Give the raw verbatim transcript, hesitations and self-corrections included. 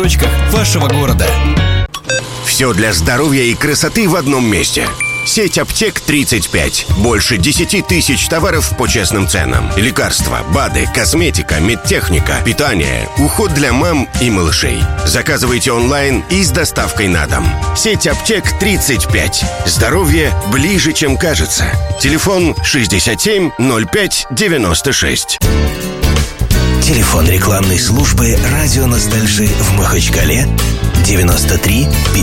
точках вашего города. Все для здоровья и красоты в одном месте. Сеть аптек тридцать пять. Больше десять тысяч товаров по честным ценам. Лекарства, БАДы, косметика, медтехника, питание, уход для мам и малышей. Заказывайте онлайн и с доставкой на дом. Сеть аптек тридцать пять. Здоровье ближе, чем кажется. Телефон шестьдесят семь ноль пять девяносто шесть. Телефон рекламной службы «Радио Ностальжи» в Махачкале девяносто три